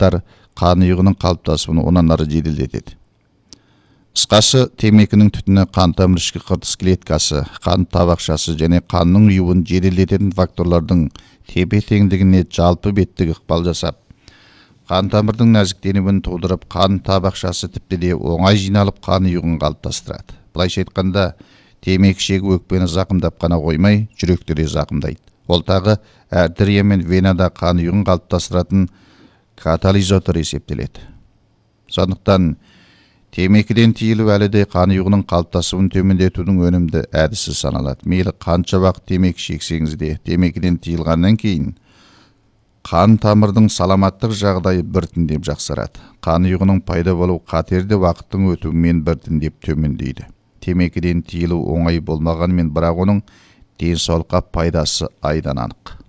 заттар қан ұйығының қалыптасуын онан ары жеделдетеді. Қысқасы, темекінің түтіні қан тамыр ішкі қыртыс клеткасы, қан табақшасы және қанның ұюын жеделдететін факторлардың тепе-теңдігіне жалпы беттік ықпал жасап, қан тамырдың нәзіктенуін тудырып, қан табақшасы тіпті де оңай жиналып қан ұйығын қалыптастырады. Былайша айтқанда, темекі шегу өкпені зақымдап қана қоймай, жүректі де зақымдайды. Ол тағы артерия мен венада қан ұйығын қалыптастыратын катализатор есептеледі. Сондықтан темекіден тиілу әлі де қан ұйығының қалыптасуын төмендетудің өнімді әдісі саналады. Мейлі қанша уақыт темекі шексеңіз де, темекіден тиылғаннан кейін қан тамырдың саламаттық жағдайы біртіндеп жақсарады. Қан ұйығының пайда болу қатері уақыттың өтуімен біртіндеп төмендейді. Темекіден тиылу оңай болмағанымен, бірақ оның денсаулыққа пайдасы айдан анық.